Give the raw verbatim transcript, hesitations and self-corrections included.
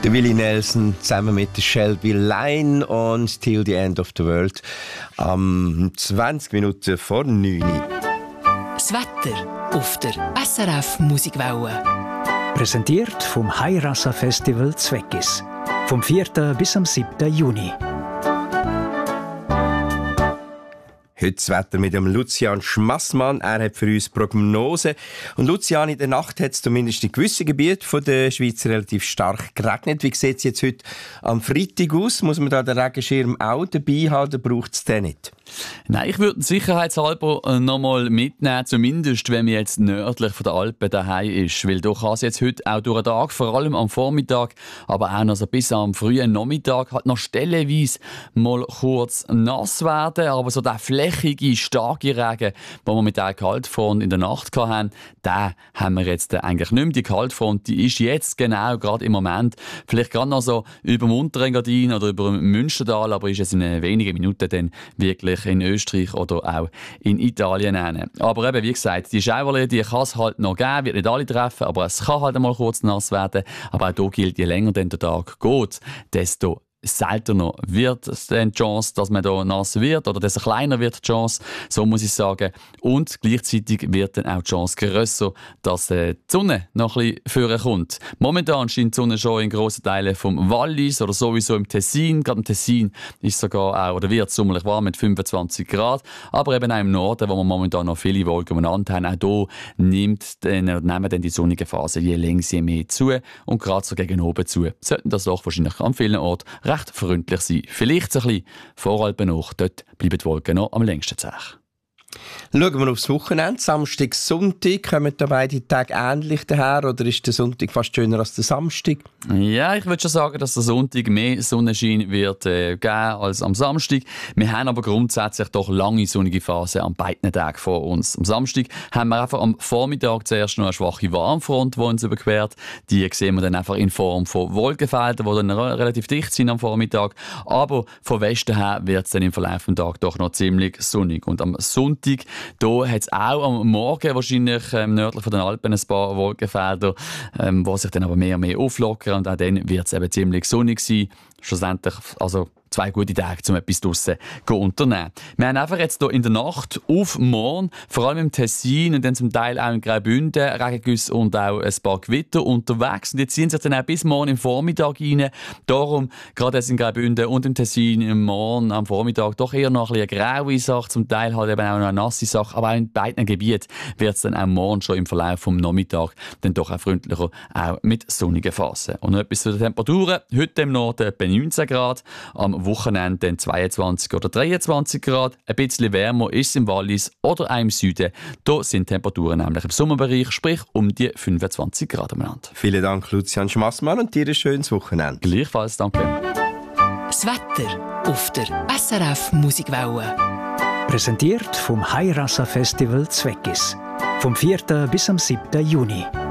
Der Willie Nelson zusammen mit der Shelby Lynne und Till the End of the World am zwanzig Minuten vor neun Uhr. Das Wetter auf der S R F Musikwelle. Präsentiert vom Hayrasa Festival Zweckis. Vom vierten bis am siebten Juni. Heute das Wetter mit dem Lucian Schmassmann. Er hat für uns Prognose. Und Lucian, in der Nacht hat es zumindest in gewissen Gebieten der Schweiz relativ stark geregnet. Wie sieht es jetzt heute am Freitag aus? Muss man da den Regenschirm auch dabei haben oder braucht es den nicht? Nein, ich würde sicherheitshalber noch mal mitnehmen, zumindest wenn man jetzt nördlich von der Alpen daheim ist. Weil da kann es jetzt heute auch durch den Tag, vor allem am Vormittag, aber auch noch so bis am frühen Nachmittag, halt noch stellenweise mal kurz nass werden. Aber so der flächige, starke Regen, den wir mit der Kaltfront in der Nacht hatten, den haben wir jetzt eigentlich nicht mehr. Die Kaltfront, die ist jetzt genau, gerade im Moment, vielleicht gerade noch so über dem Unterengadin oder über dem Münstertal, aber ist jetzt in wenigen Minuten dann wirklich in Österreich oder auch in Italien hin. Aber eben, wie gesagt, die Schauerle, die kann es halt noch geben, wird nicht alle treffen, aber es kann halt einmal kurz nass werden. Aber auch hier gilt, je länger denn der Tag geht, desto seltener wird es die Chance, dass man da nass wird oder desto kleiner wird die Chance, so muss ich sagen. Und gleichzeitig wird dann auch die Chance grösser, dass äh, die Sonne noch ein bisschen vorher kommt. Momentan scheint die Sonne schon in grossen Teilen vom Wallis oder sowieso im Tessin. Gerade im Tessin ist sogar auch, oder wird es sommerlich warm mit fünfundzwanzig Grad. Aber eben auch im Norden, wo wir momentan noch viele Wolken umeinander haben, auch hier nimmt dann, nehmen dann die sonnigen Phasen je länger je mehr zu. Und gerade so gegen oben zu sollten das doch wahrscheinlich an vielen Orten recht freundlich sein. Vielleicht so ein bisschen Voralpen noch. Dort bleiben die Wolken noch am längsten zäh. Schauen wir aufs Wochenende. Samstag, Sonntag. Kommen da beide Tage ähnlich daher oder ist der Sonntag fast schöner als der Samstag? Ja, ich würde schon sagen, dass der Sonntag mehr Sonnenschein wird äh, geben als am Samstag. Wir haben aber grundsätzlich doch lange sonnige Phasen an beiden Tagen vor uns. Am Samstag haben wir einfach am Vormittag zuerst noch eine schwache Warmfront, die uns überquert. Die sehen wir dann einfach in Form von Wolkenfeldern, die dann relativ dicht sind am Vormittag. Aber von Westen her wird es dann im Verlauf des Tages doch noch ziemlich sonnig. Und am Sonntag da hat es auch am Morgen wahrscheinlich ähm, nördlich von den Alpen ein paar Wolkenfelder, ähm, die sich dann aber mehr und mehr auflockern. Und auch dann wird es eben ziemlich sonnig sein. Schlussendlich, also zwei gute Tage, um etwas draussen zu unternehmen. Wir haben einfach jetzt hier in der Nacht auf morgen, vor allem im Tessin und dann zum Teil auch in Graubünden, Regengüsse und auch ein paar Gewitter unterwegs. Und die ziehen sich dann auch bis morgen im Vormittag rein. Darum, gerade jetzt in Graubünden und im Tessin, im Morgen am Vormittag doch eher noch ein bisschen eine graue Sache, zum Teil halt eben auch noch eine nasse Sache. Aber auch in beiden Gebieten wird es dann auch morgen schon im Verlauf des Nachmittags dann doch auch freundlicher, auch mit sonnigen Phasen. Und noch etwas zu den Temperaturen. Heute im Norden etwa neunzehn Grad, am Wochenende dann zweiundzwanzig oder dreiundzwanzig Grad. Ein bisschen wärmer ist es im Wallis oder auch im Süden. Da sind Temperaturen nämlich im Sommerbereich, sprich um die fünfundzwanzig Grad umeinander. Vielen Dank, Lucian Schmassmann, und dir ein schönes Wochenende. Gleichfalls, danke. Das Wetter auf der S R F Musikwelle. Präsentiert vom Hayrasa Festival Zweckis. Vom vierten bis am siebten Juni.